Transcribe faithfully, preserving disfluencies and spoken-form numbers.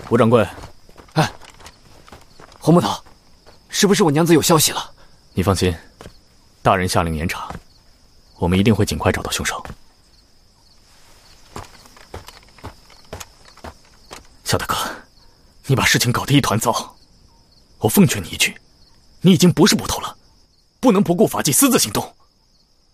吴掌柜， 哎，洪木头，是不是我娘子有消息了？ 你放心，大人下令严查，我们一定会尽快找到凶手。小大哥，你把事情搞得一团糟，我奉劝你一句，你已经不是捕头了，不能不顾法纪私自行动。